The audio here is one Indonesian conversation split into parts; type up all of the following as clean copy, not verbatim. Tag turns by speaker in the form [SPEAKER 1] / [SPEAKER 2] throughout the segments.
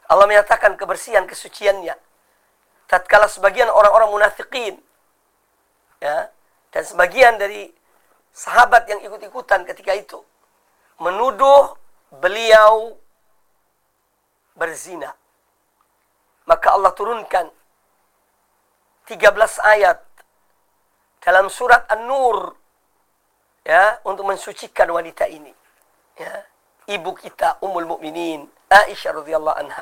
[SPEAKER 1] Allah menyatakan kebersihan, kesuciannya. Tatkala sebagian orang-orang munafikin, ya, dan sebagian dari sahabat yang ikut-ikutan ketika itu menuduh beliau berzina, maka Allah turunkan 13 ayat dalam surat An-Nur, ya, untuk mensucikan wanita ini, ya, ibu kita Ummul Mukminin Aisyah radhiyallahu anha.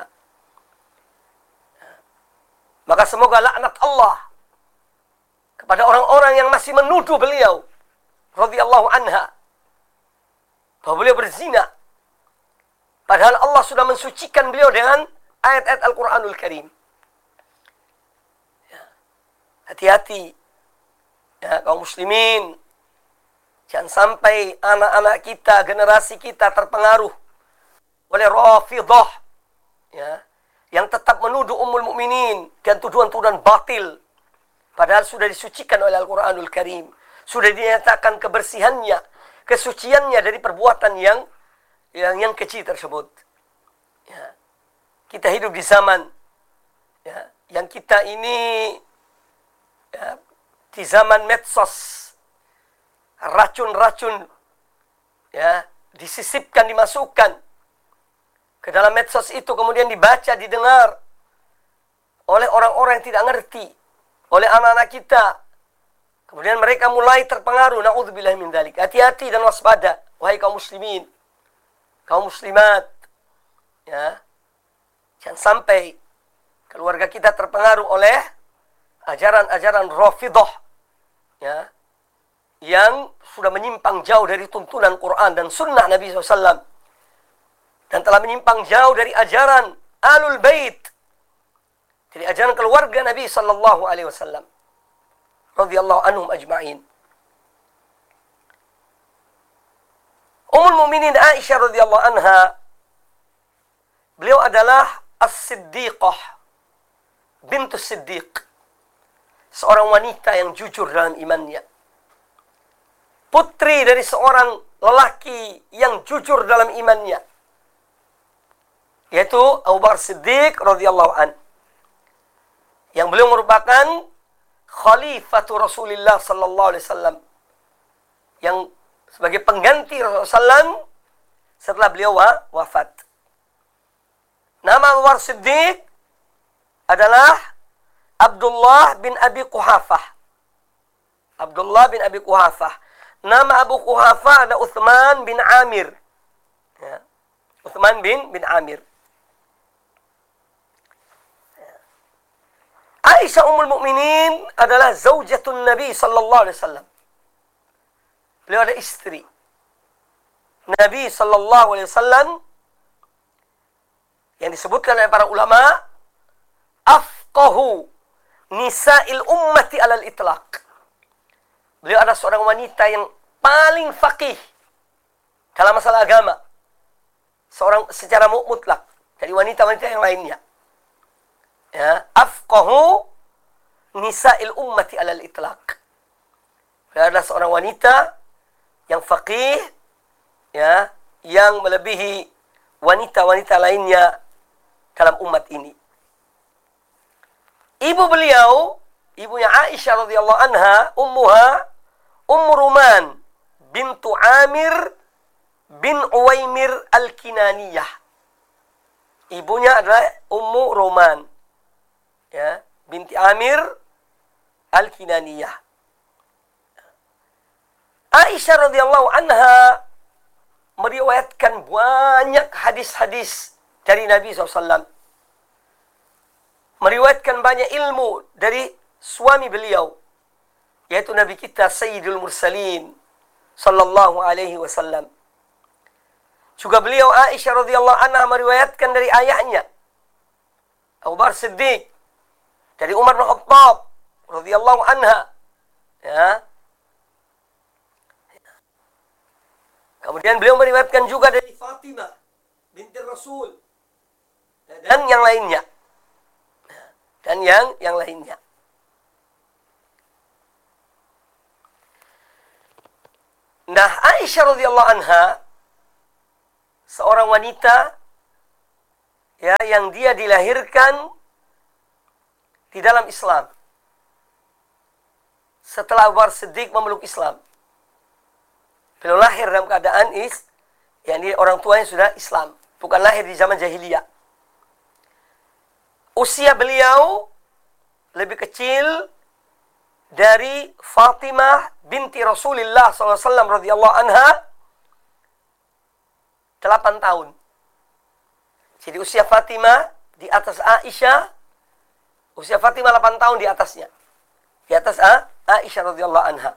[SPEAKER 1] Maka semoga laknat Allah kepada orang-orang yang masih menuduh beliau radhiyallahu anha bahwa beliau berzina, padahal Allah sudah mensucikan beliau dengan ayat-ayat Al-Quranul Karim. Ya. Hati-hati, ya, kaum muslimin. Jangan sampai anak-anak kita, generasi kita terpengaruh oleh Rafidah, ya, yang tetap menuduh Ummul Mukminin dan tuduhan-tuduhan batil, padahal sudah disucikan oleh Al-Quranul Karim, sudah dinyatakan kebersihannya, kesuciannya dari perbuatan yang keji tersebut. Ya. Kita hidup di zaman, ya, yang kita ini, ya, di zaman medsos, racun-racun, ya, disisipkan, dimasukkan ke dalam medsos itu, kemudian dibaca, didengar oleh orang-orang yang tidak ngerti, oleh anak-anak kita. Kemudian mereka mulai terpengaruh. Na'udzubillah min dzalik. Hati-hati dan waspada, wahai kaum muslimin, kaum muslimat, ya. Jangan sampai keluarga kita terpengaruh oleh ajaran-ajaran Rafidah, ya, yang sudah menyimpang jauh dari tuntunan Quran dan sunnah Nabi SAW, dan telah menyimpang jauh dari ajaran Ahlul Bait, dari ajaran keluarga Nabi SAW radhiyallahu anhum ajma'in. Ummul Mukminin Aisyah radhiyallahu anha, beliau adalah As-Siddiqah bintus Siddiq, seorang wanita yang jujur dalam imannya, putri dari seorang lelaki yang jujur dalam imannya, yaitu Abu Bakar Siddiq radhiyallahu an, yang beliau merupakan khalifatu Rasulullah sallallahu alaihi wasallam, yang sebagai pengganti Rasulullah SAW setelah beliau wafat. Nama Abu Bakar Siddiq adalah Abdullah bin Abi Quhafah. Abdullah bin Abi Quhafah. Nama Abu Quhafah adalah Uthman bin Amir. Ya. Uthman bin Amir. Aisyah Ummul Mukminin adalah zaujatun Nabi sallallahu alaihi wasallam. Beliau adalah istri Nabi sallallahu alaihi wasallam, yang disebutkan oleh para ulama afqahu nisa'il ummati alal itlaq. Beliau adalah seorang wanita yang paling faqih dalam masalah agama, seorang secara mutlak dari wanita-wanita yang lainnya. Ya, afqahu nisa'il ummati alal itlaq. Beliau adalah seorang wanita yang faqih, ya, yang melebihi wanita-wanita lainnya dalam umat ini. Ibu beliau, ibunya Aisyah radhiyallahu anha, Ummu Ruman bintu Amir bin Uwaimir al-Kinaniyah. Ibunya adalah Ummu Ruman, ya, binti Amir al-Kinaniyah. Aisyah radhiyallahu anha meriwayatkan banyak hadis-hadis dari Nabi SAW. Meriwayatkan banyak ilmu dari suami beliau, yaitu Nabi kita Sayyidul Mursalin sallallahu alaihi wasallam. Juga beliau Aisyah radhiyallahu anha meriwayatkan dari ayahnya Abu Bakar Siddiq, dari Umar bin Khattab radhiyallahu anha, ya. Kemudian beliau meriwayatkan juga dari Fatimah binti Rasul dan yang lainnya. Dan yang lainnya. Nah, Aisyah radhiyallahu anha seorang wanita ya, yang dia dilahirkan di dalam Islam. Setelah Abu Bakar Siddiq memeluk Islam. Beliau lahir dalam keadaan yang orang tuanya sudah Islam. Bukan lahir di zaman jahiliyah. Usia beliau lebih kecil dari Fatimah binti Rasulullah SAW radhiyallahu anha 8 tahun. Jadi usia Fatimah di atas Aisyah, usia Fatimah 8 tahun di atasnya. Di atas Aisyah radhiyallahu anha.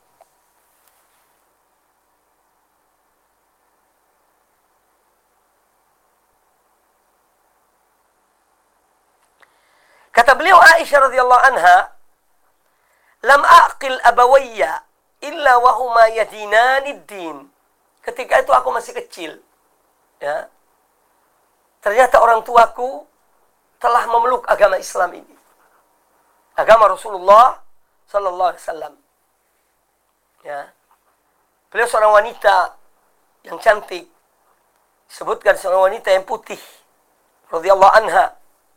[SPEAKER 1] Kata beliau Aisyah radhiyallahu anha, "Lam aqil abawayya illa wa huma yadinani ad-din." Ketika itu aku masih kecil. Ya. Ternyata orang tuaku telah memeluk agama Islam ini. Agama Rasulullah sallallahu alaihi wasallam. Ya. Beliau seorang wanita yang cantik. Disebutkan seorang wanita yang putih radhiyallahu anha.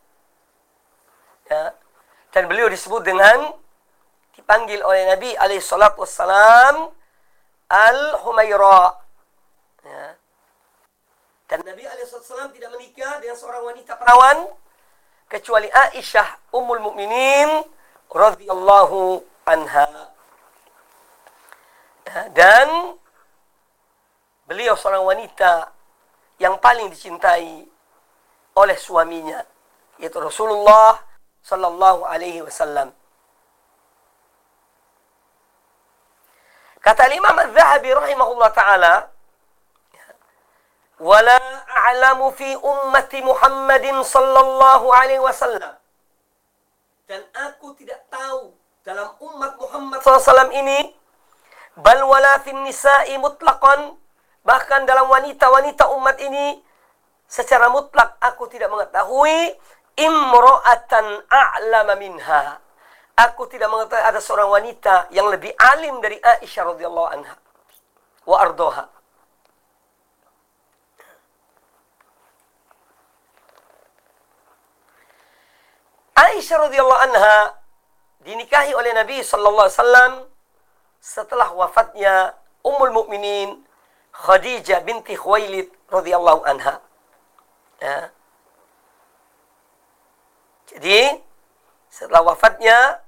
[SPEAKER 1] Ya. Dan beliau disebut dengan, dipanggil oleh Nabi alaihi salatu wassalam, Al-Humaira. Ya. Dan Nabi alaihi salatu wassalam tidak menikah dengan seorang wanita perawan kecuali Aisyah Ummul Mukminin radhiyallahu anha. Ya. Dan beliau seorang wanita yang paling dicintai oleh suaminya, yaitu Rasulullah sallallahu alaihi wasallam. Kata Imam Az-Zahabi rahimahullah ta'ala, "Wala a'lamu fi ummati Muhammadin sallallahu alaihi wasallam." Dan aku tidak tahu dalam umat Muhammad SAW ini, bal wala fin nisa'i mutlaqan, bahkan dalam wanita-wanita umat ini secara mutlak aku tidak mengetahui imra'atan a'lama minha. Aku tidak mengetahui ada seorang wanita yang lebih alim dari Aisyah radhiyallahu anha wa ardhaha. Aisyah radhiyallahu anha dinikahi oleh Nabi sallallahu alaihi wasallam setelah wafatnya Ummul Mukminin Khadijah binti Khuwailid radhiyallahu anha. Ya. Jadi setelah wafatnya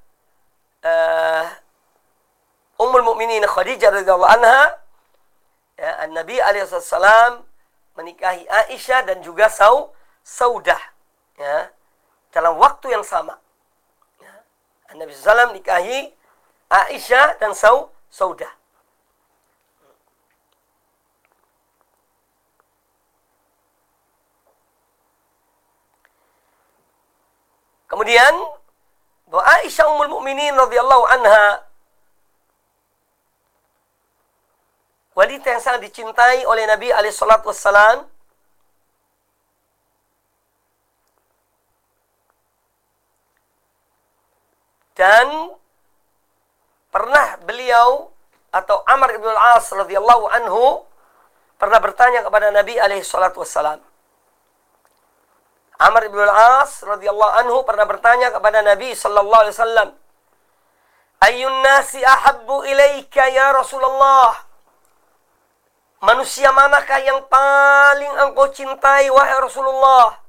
[SPEAKER 1] Ummul Mukminin Khadijah radhiyallahu anha, ya, Nabi alaihi wasallam menikahi Aisyah dan juga Saudah, ya, dalam waktu yang sama. Ya. Nabi SAW nikahi Aisyah dan Saudah. Kemudian bahwa Aisyah Ummul Mukminin radhiyallahu anha wanita yang sangat dicintai oleh Nabi alaihi salatu wassalam, dan pernah beliau atau Amr ibn al-As radhiyallahu anhu pernah bertanya kepada Nabi alaihi salatu wassalam. Amr ibn al-As radhiyallahu anhu pernah bertanya kepada Nabi sallallahu alaihi wasallam, "Ayyun nasi ahabbu ilaika ya Rasulullah?" Manusia manakah yang paling engkau cintai wahai Rasulullah?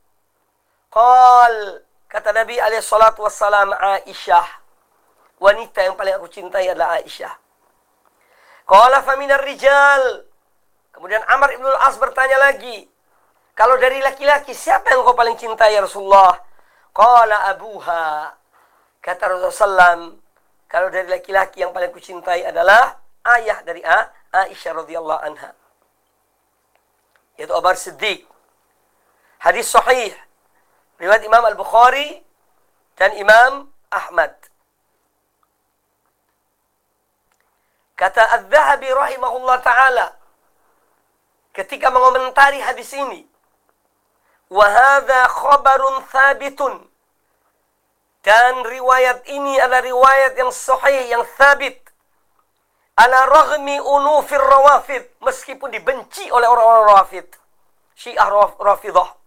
[SPEAKER 1] Kata Nabi alaihi salatu wassalam, Aisyah. Wanita yang paling aku cintai adalah Aisyah. Qala faminar rijal. Kemudian Amr ibn al-As bertanya lagi, kalau dari laki-laki, siapa yang kau paling cintai ya Rasulullah? Qala abuha. Kata Rasulullah SAW, kalau dari laki-laki yang paling kucintai adalah ayah dari Aisyah radhiyallahu anha, yaitu Abu Bakar Siddiq. Hadis sahih riwayat Imam Al-Bukhari dan Imam Ahmad. Kata Az-Zahabi rahimahullah ta'ala ketika mengomentari hadis ini, وَهَذَا خَبَرٌ ثَابِتٌ, dan riwayat ini adalah riwayat yang sahih, yang thabit, ala raghmi unufir rawafid, meskipun dibenci oleh orang-orang rawafid, Syiah Rafidah.